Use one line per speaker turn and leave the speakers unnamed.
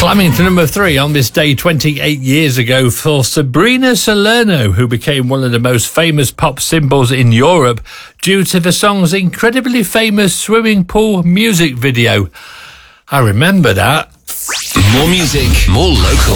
Climbing to number 3 on this day 28 years ago for Sabrina Salerno, who became one of the most famous pop symbols in Europe due to the song's incredibly famous swimming pool music video. I remember that.
More music, more local.